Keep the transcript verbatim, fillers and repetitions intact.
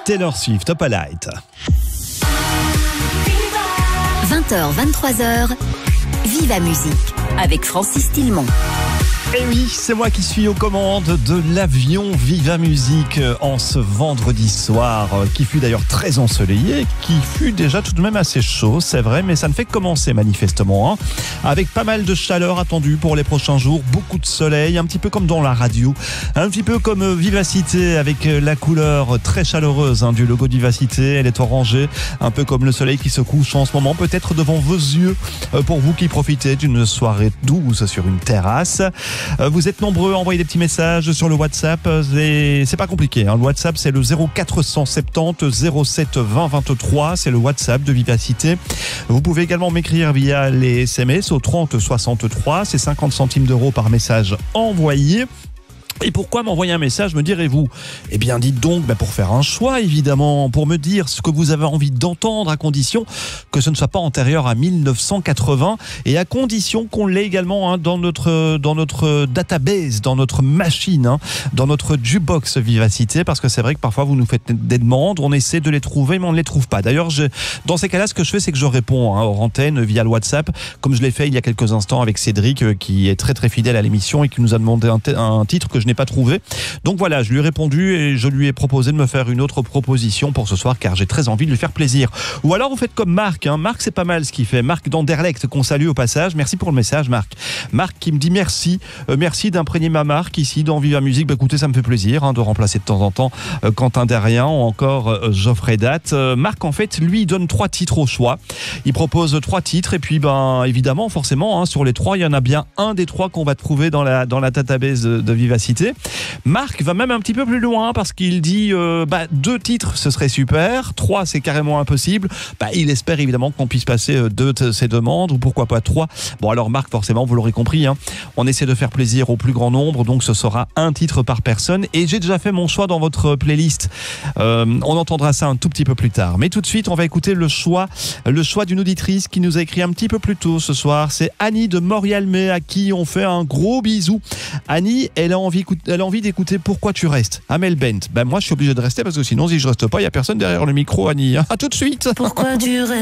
Taylor Swift, Up All Night. vingt heures, vingt-trois heures, Viva Musique avec Francis Tillemont. Et oui, c'est moi qui suis aux commandes de l'avion Viva Musique en ce vendredi soir, qui fut d'ailleurs très ensoleillé, qui fut déjà tout de même assez chaud, c'est vrai, mais ça ne fait que commencer manifestement, hein, avec pas mal de chaleur attendue pour les prochains jours, beaucoup de soleil, un petit peu comme dans la radio, un petit peu comme Vivacité avec la couleur très chaleureuse hein, du logo de Vivacité, elle est orangée, un peu comme le soleil qui se couche en ce moment, peut-être devant vos yeux, pour vous qui profitez d'une soirée douce sur une terrasse. Vous êtes nombreux à envoyer des petits messages sur le WhatsApp. Et c'est pas compliqué. Hein. Le WhatsApp, c'est le zéro quatre cent soixante-dix zéro sept vingt vingt-trois. C'est le WhatsApp de Vivacité. Vous pouvez également m'écrire via les S M S au trente soixante-trois. C'est cinquante centimes d'euros par message envoyé. Et pourquoi m'envoyer un message, me direz-vous ? Eh bien, dites donc, bah pour faire un choix, évidemment, pour me dire ce que vous avez envie d'entendre, à condition que ce ne soit pas antérieur à mille neuf cent quatre-vingts, et à condition qu'on l'ait également hein, dans notre dans notre database, dans notre machine, hein, dans notre jukebox Vivacité, parce que c'est vrai que parfois vous nous faites des demandes, on essaie de les trouver, mais on ne les trouve pas. D'ailleurs, je, dans ces cas-là, ce que je fais, c'est que je réponds hein, hors antenne via le WhatsApp, comme je l'ai fait il y a quelques instants avec Cédric, euh, qui est très très fidèle à l'émission et qui nous a demandé un, t- un titre que je n'ai pas trouvé. Donc voilà, je lui ai répondu et je lui ai proposé de me faire une autre proposition pour ce soir car j'ai très envie de lui faire plaisir. Ou alors vous faites comme Marc, hein. Marc c'est pas mal ce qu'il fait. Marc d'Anderlecht qu'on salue au passage. Merci pour le message Marc. Marc qui me dit merci, euh, merci d'imprégner ma marque ici dans Viva Musique. Bah écoutez, ça me fait plaisir hein, de remplacer de temps en temps euh, Quentin Derrien ou encore euh, Geoffrey Date. Euh, Marc en fait lui il donne trois titres au choix. Il propose trois titres et puis ben évidemment forcément hein, sur les trois il y en a bien un des trois qu'on va trouver dans la dans la database de, de Vivacité. Marc va même un petit peu plus loin parce qu'il dit euh, bah, deux titres ce serait super, trois c'est carrément impossible. Bah, il espère évidemment qu'on puisse passer deux de ses demandes ou pourquoi pas trois. Bon alors Marc forcément vous l'aurez compris, hein, on essaie de faire plaisir au plus grand nombre donc ce sera un titre par personne et j'ai déjà fait mon choix dans votre playlist. Euh, on entendra ça un tout petit peu plus tard. Mais tout de suite on va écouter le choix, le choix d'une auditrice qui nous a écrit un petit peu plus tôt ce soir. C'est Annie de Morialmé à qui on fait un gros bisou. Annie, elle a envie Elle a envie d'écouter Pourquoi tu restes, Amel Bent. Ben moi je suis obligé de rester parce que sinon si je reste pas il y a personne derrière le micro Annie. À tout de suite. Pourquoi tu restes?